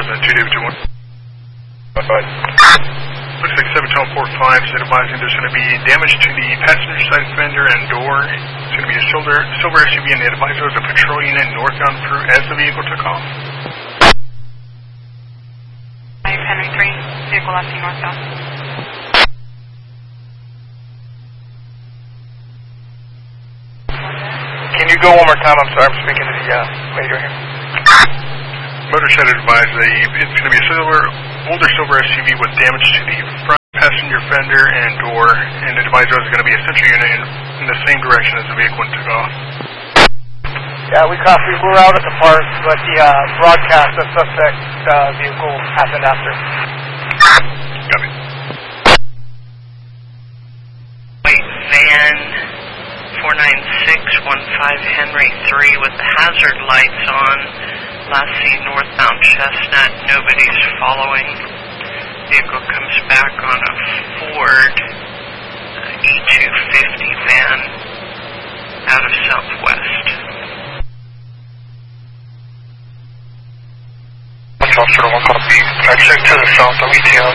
2 David 21. Looks like 71245 is advising there's going to be damage to the passenger side fender and door. It's going to be a silver SUV, and the advisor is a patrol unit northbound through as the vehicle took off. Henry 3, vehicle left northbound. Can you go one more time? I'm sorry, I'm speaking to the major here. Motorshed advised it's going to be a older silver SUV with damage to the front passenger fender and door, and the advisor is going to be a Central unit in the same direction as the vehicle took off. Yeah, we copy. We're out at the park, but the broadcast of suspect vehicle happened after. Copy. White van 49615 Henry 3 with the hazard lights on. Last seen northbound Chestnut. Nobody's following. Vehicle comes back on a Ford E250 van out of Southwest. Officer 1 copy. Exit to the south of ETL.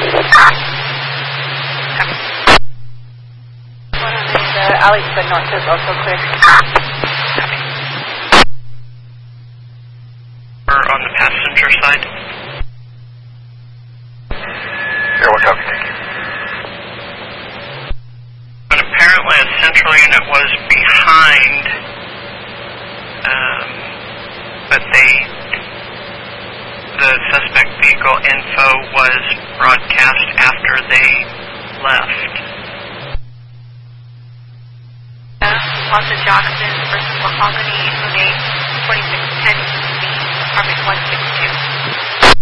The alley to the north is also clear. On the passenger side. Here, 1 copy, thank you. And apparently a Central unit was behind, but the suspect vehicle info was broadcast after they left. Lawson Jackson versus Mahogany, Monet 2610 apartment 162.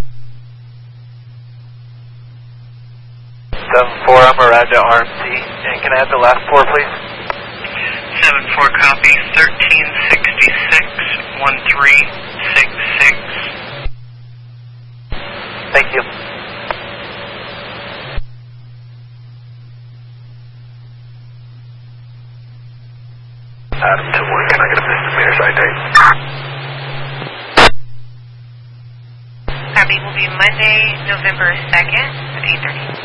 7-4, I'm Miranda RMC. And can I have the last 4, please? 7-4 copy, 1366 1366. Thank you. Adam 2-1, can I get a misdemeanor citation? Copy will be Monday, November 2nd at 8:30.